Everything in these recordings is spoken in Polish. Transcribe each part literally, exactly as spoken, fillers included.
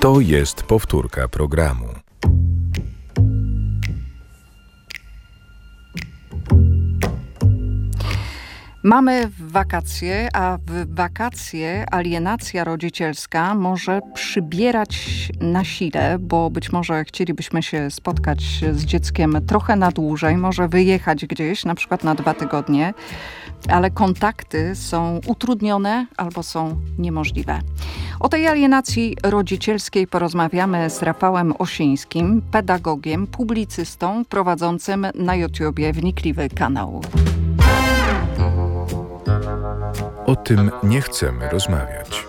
To jest powtórka programu. Mamy wakacje, a w wakacje alienacja rodzicielska może przybierać na sile, bo być może chcielibyśmy się spotkać z dzieckiem trochę na dłużej, może wyjechać gdzieś, na przykład na dwa tygodnie, ale kontakty są utrudnione albo są niemożliwe. O tej alienacji rodzicielskiej porozmawiamy z Rafałem Osińskim, pedagogiem, publicystą prowadzącym na YouTubie wnikliwy kanał. O tym nie chcemy rozmawiać.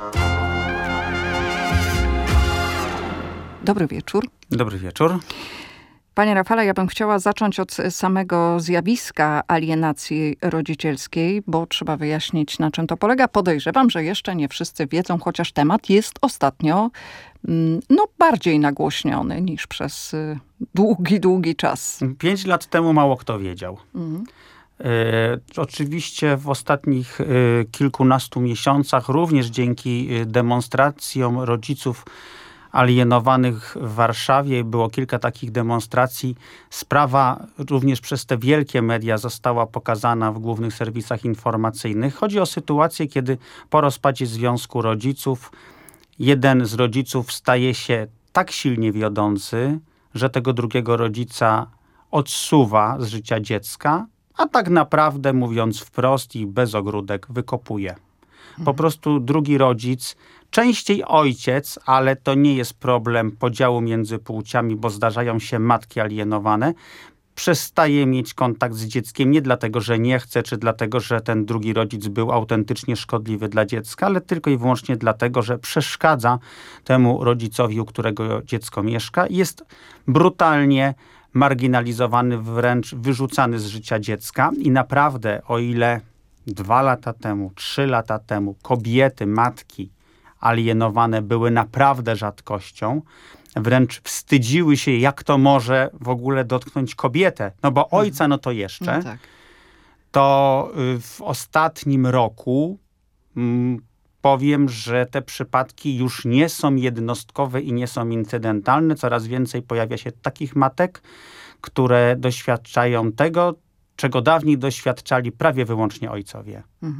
Dobry wieczór. Dobry wieczór. Panie Rafale, ja bym chciała zacząć od samego zjawiska alienacji rodzicielskiej, bo trzeba wyjaśnić, na czym to polega. Podejrzewam, że jeszcze nie wszyscy wiedzą, chociaż temat jest ostatnio no, bardziej nagłośniony niż przez długi, długi czas. Pięć lat temu mało kto wiedział. Mhm. E, oczywiście w ostatnich e, kilkunastu miesiącach, również dzięki demonstracjom rodziców alienowanych w Warszawie, było kilka takich demonstracji, sprawa również przez te wielkie media została pokazana w głównych serwisach informacyjnych. Chodzi o sytuację, kiedy po rozpadzie związku rodziców jeden z rodziców staje się tak silnie wiodący, że tego drugiego rodzica odsuwa z życia dziecka, a tak naprawdę, mówiąc wprost i bez ogródek, wykopuje. Po prostu drugi rodzic, częściej ojciec, ale to nie jest problem podziału między płciami, bo zdarzają się matki alienowane, przestaje mieć kontakt z dzieckiem nie dlatego, że nie chce, czy dlatego, że ten drugi rodzic był autentycznie szkodliwy dla dziecka, ale tylko i wyłącznie dlatego, że przeszkadza temu rodzicowi, u którego dziecko mieszka i jest brutalnie marginalizowany, wręcz wyrzucany z życia dziecka. I naprawdę, o ile dwa lata temu, trzy lata temu kobiety, matki alienowane były naprawdę rzadkością, wręcz wstydziły się, jak to może w ogóle dotknąć kobietę. No bo ojca, no to jeszcze. No tak. To w ostatnim roku mm, powiem, że te przypadki już nie są jednostkowe i nie są incydentalne. Coraz więcej pojawia się takich matek, które doświadczają tego, czego dawniej doświadczali prawie wyłącznie ojcowie.